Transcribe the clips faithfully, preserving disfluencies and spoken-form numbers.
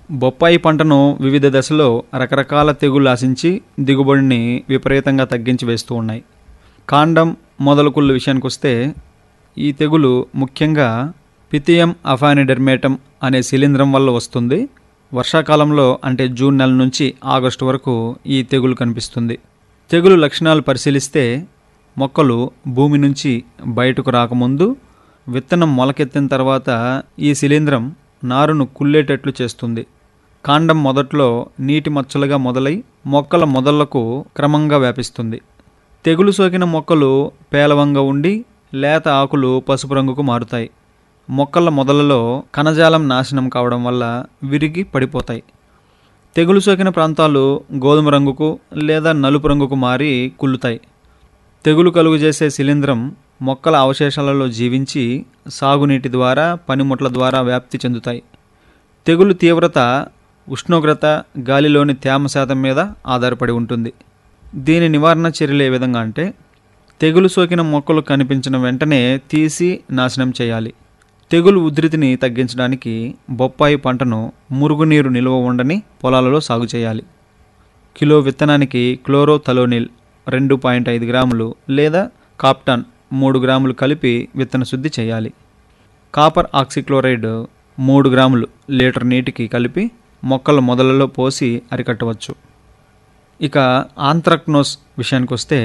బొప్పాయి పంటను వివిధ దశలో రకరకాల తెగుళ్ళు ఆశించి దిగుబడిని విపరీతంగా తగ్గించి వేస్తూ ఉన్నాయి. కాండం మొదలుకుళ్ళు విషయానికి వస్తే ఈ తెగులు ముఖ్యంగా పిథియం అఫానిడెర్మేటం అనే శిలీంధ్రం వల్ల వస్తుంది. వర్షాకాలంలో అంటే జూన్ నెల నుంచి ఆగస్టు వరకు ఈ తెగులు కనిపిస్తుంది. తెగులు లక్షణాలు పరిశీలిస్తే మొక్కలు భూమి నుంచి బయటకు రాకముందు విత్తనం మొలకెత్తిన తర్వాత ఈ శిలీంధ్రం నారును కుళ్ళేటట్లు చేస్తుంది. కాండం మొదట్లో నీటి మచ్చలుగా మొదలై మొక్కల మొదళ్లకు క్రమంగా వ్యాపిస్తుంది. తెగులు సోకిన మొక్కలు పేలవంగా ఉండి లేత ఆకులు పసుపు రంగుకు మారుతాయి. మొక్కల మొదలలో కణజాలం నాశనం కావడం వల్ల విరిగి పడిపోతాయి. తెగులు సోకిన ప్రాంతాలు గోధుమ రంగుకు లేదా నలుపు రంగుకు మారి కుళ్ళుతాయి. తెగులు కలుగు చేసే శిలీంధ్రం మొక్కల అవశేషాలలో జీవించి సాగునీటి ద్వారా పనిముట్ల ద్వారా వ్యాప్తి చెందుతాయి. తెగులు తీవ్రత ఉష్ణోగ్రత, గాలిలోని తేమ శాతం మీద ఆధారపడి ఉంటుంది. దీని నివారణ చర్యలు ఏ విధంగా అంటే తెగులు సోకిన మొక్కలు కనిపించిన వెంటనే తీసి నాశనం చేయాలి. తెగులు ఉధృతిని తగ్గించడానికి బొప్పాయి పంటను మురుగునీరు నిల్వ ఉండని పొలాలలో సాగు చేయాలి. కిలో విత్తనానికి క్లోరోథలోనిల్ రెండు పాయింట్ ఐదు గ్రాములు లేదా కాప్టాన్ మూడు గ్రాములు కలిపి విత్తన శుద్ధి చేయాలి. కాపర్ ఆక్సిక్లోరైడ్ మూడు గ్రాములు లీటర్ నీటికి కలిపి మొక్కల మొదలలో పోసి అరికట్టవచ్చు. ఇక ఆంత్రాక్నోస్ విషయానికి వస్తే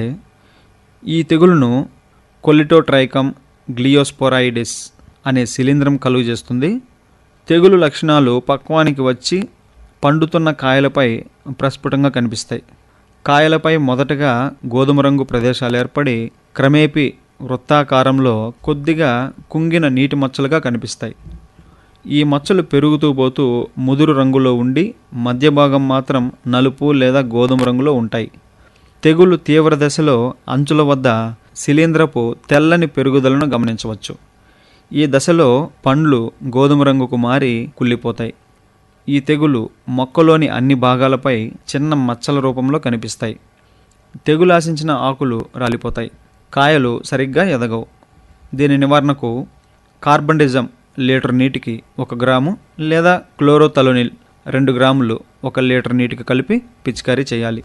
ఈ తెగులును కొలిటోట్రైకమ్ గ్లియోస్పోరాయిడిస్ అనే శిలీంధ్రం కలుగు చేస్తుంది. తెగులు లక్షణాలు పక్వానికి వచ్చి పండుతున్న కాయలపై ప్రస్ఫుటంగా కనిపిస్తాయి. కాయలపై మొదటగా గోధుమ రంగు ప్రదేశాలు ఏర్పడి క్రమేపీ వృత్తాకారంలో కొద్దిగా కుంగిన నీటి మచ్చలుగా కనిపిస్తాయి. ఈ మచ్చలు పెరుగుతూ పోతూ ముదురు రంగులో ఉండి మధ్య భాగం మాత్రం నలుపు లేదా గోధుమ రంగులో ఉంటాయి. తెగులు తీవ్ర దశలో అంచుల వద్ద శిలీంధ్రపు తెల్లని పెరుగుదలను గమనించవచ్చు. ఈ దశలో పండ్లు గోధుమ రంగుకు మారి కుళ్ళిపోతాయి. ఈ తెగులు మొక్కలోని అన్ని భాగాలపై చిన్న మచ్చల రూపంలో కనిపిస్తాయి. తెగులు ఆశించిన ఆకులు రాలిపోతాయి. కాయలు సరిగ్గా ఎదగవు. దీని నివారణకు కార్బండిజం లీటర్ నీటికి ఒక గ్రాము లేదా క్లోరోథలోనిల్ రెండు గ్రాములు ఒక లీటర్ నీటికి కలిపి పిచికారీ చేయాలి.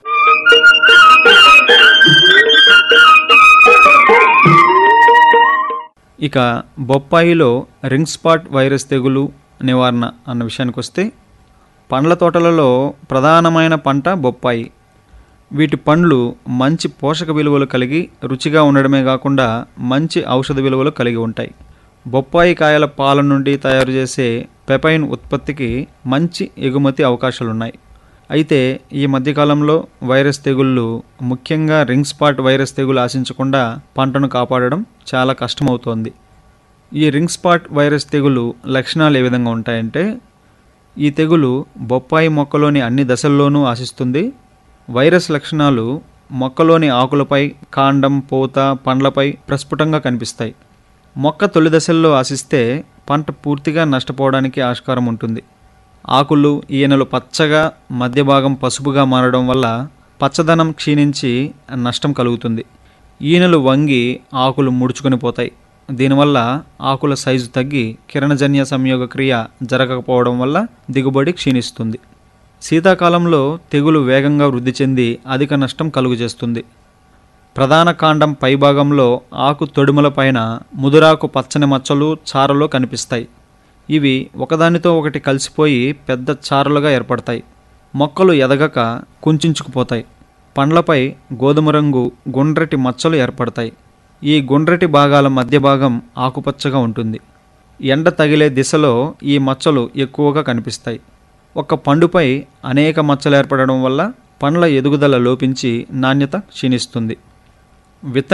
ఇక బొప్పాయిలో రింగ్ స్పాట్ వైరస్ తెగులు నివారణ అన్న విషయానికి వస్తే పండ్ల తోటలలో ప్రధానమైన పంట బొప్పాయి. వీటి పండ్లు మంచి పోషక విలువలు కలిగి రుచిగా ఉండడమే కాకుండా మంచి ఔషధ విలువలు కలిగి ఉంటాయి. బొప్పాయి కాయల పాల నుండి తయారు చేసే పెపైన్ ఉత్పత్తికి మంచి ఎగుమతి అవకాశాలున్నాయి. అయితే ఈ మధ్యకాలంలో వైరస్ తెగుళ్ళు ముఖ్యంగా రింగ్ స్పాట్ వైరస్ తెగులు ఆశించకుండా పంటను కాపాడడం చాలా కష్టమవుతోంది. ఈ రింగ్ స్పాట్ వైరస్ తెగులు లక్షణాలు ఏ విధంగా ఉంటాయంటే ఈ తెగులు బొప్పాయి మొక్కలోని అన్ని దశల్లోనూ ఆశిస్తుంది. వైరస్ లక్షణాలు మొక్కలోని ఆకులపై, కాండం, పూత, పండ్లపై ప్రస్ఫుటంగా కనిపిస్తాయి. మొక్క తొలి దశల్లో ఆశిస్తే పంట పూర్తిగా నష్టపోవడానికి ఆస్కారం ఉంటుంది. ఆకులు, ఈనెలు పచ్చగా మధ్య భాగం పసుపుగా మారడం వల్ల పచ్చదనం క్షీణించి నష్టం కలుగుతుంది. ఈనెలు వంగి ఆకులు ముడుచుకొని పోతాయి. దీనివల్ల ఆకుల సైజు తగ్గి కిరణజన్య సంయోగ క్రియ జరగకపోవడం వల్ల దిగుబడి క్షీణిస్తుంది. శీతాకాలంలో తెగులు వేగంగా వృద్ధి చెంది అధిక నష్టం కలుగజేస్తుంది. ప్రధాన కాండం పైభాగంలో ఆకు తొడిమల పైన ముదురాకు పచ్చని మచ్చలు, చారలు కనిపిస్తాయి. ఇవి ఒకదానితో ఒకటి కలిసిపోయి పెద్ద చారలుగా ఏర్పడతాయి. మొక్కలు ఎదగక కుంచుకుపోతాయి. పండ్లపై గోధుమ రంగు గుండ్రటి మచ్చలు ఏర్పడతాయి. ఈ గుండ్రటి భాగాల మధ్య భాగం ఆకుపచ్చగా ఉంటుంది. ఎండ తగిలే దిశలో ఈ మచ్చలు ఎక్కువగా కనిపిస్తాయి. ఒక పండుపై అనేక మచ్చలు ఏర్పడడం వల్ల పండ్ల ఎదుగుదల లోపించి నాణ్యత క్షీణిస్తుంది. విత్తన